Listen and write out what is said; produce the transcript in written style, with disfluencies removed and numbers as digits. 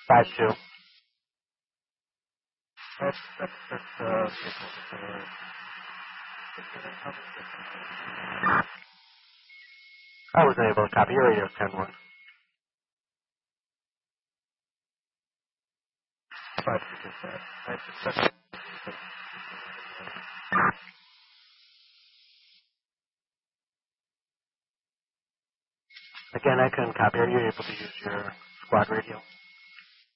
5-2. I wasn't able to copy your radio 10-1. 5-2. Again, I couldn't copy. Are you able to use your squad radio?